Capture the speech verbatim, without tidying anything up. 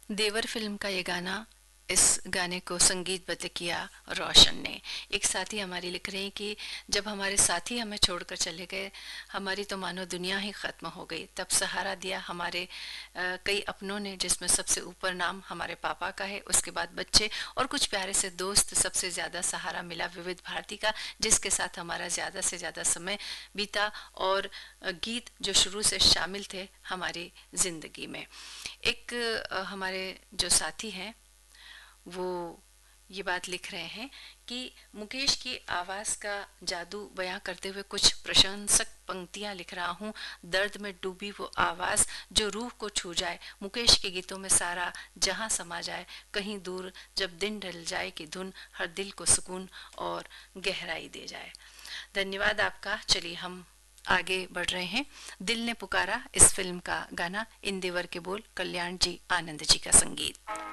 देवर film का ये गाना, इस गाने को संगीतबद्ध किया रोशन ने। एक साथी हमारी लिख रहे हैं कि जब हमारे साथी हमें छोड़कर चले गए, हमारी तो मानो दुनिया ही खत्म हो गई। तब सहारा दिया हमारे अ, कई अपनों ने, जिसमें सबसे ऊपर नाम हमारे पापा का है, उसके बाद बच्चे और कुछ प्यारे से दोस्त। सबसे ज्यादा सहारा मिला विविध भारती का, जिसके साथ हमारा ज्यादा से ज्यादा समय बीता, और अ, गीत जो शुरू से शामिल थे हमारी जिंदगी में। एक अ, हमारे जो साथी हैं वो ये बात लिख रहे हैं कि मुकेश की आवाज का जादू बयां करते हुए कुछ प्रशंसक पंक्तियां लिख रहा हूं। दर्द में डूबी वो आवाज जो रूह को छू जाए, मुकेश के गीतों में सारा जहां समा जाए, कहीं दूर जब दिन ढल जाए कि धुन हर दिल को सुकून और गहराई दे जाए। धन्यवाद आपका। चलिए हम आगे बढ़ रहे हैं। दिल ने पुकारा, इस फिल्म का गाना, इन देवर के बोल, कल्याण जी आनंद जी का संगीत।